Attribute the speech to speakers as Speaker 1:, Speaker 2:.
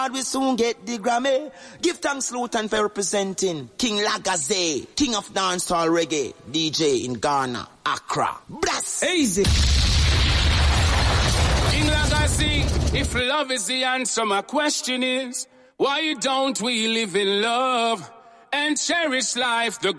Speaker 1: We soon get the Grammy. Give thanks, Luton, for representing King Lagaze, King of Dancehall Reggae, DJ in Ghana, Accra. Bless!
Speaker 2: Easy!
Speaker 3: King Lagaze, if love is the answer, my question is, why don't we live in love and cherish life? The